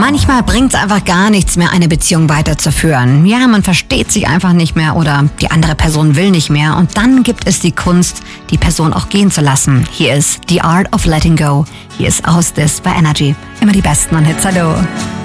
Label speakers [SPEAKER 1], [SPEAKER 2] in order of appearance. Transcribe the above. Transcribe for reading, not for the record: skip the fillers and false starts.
[SPEAKER 1] Manchmal bringt es einfach gar nichts mehr, eine Beziehung weiterzuführen. Ja, man versteht sich einfach nicht mehr oder die andere Person will nicht mehr. Und dann gibt es die Kunst, die Person auch gehen zu lassen. Hier ist The Art of Letting Go. Hier ist Aus This bei Energy. Immer die besten an Hits. Hallo.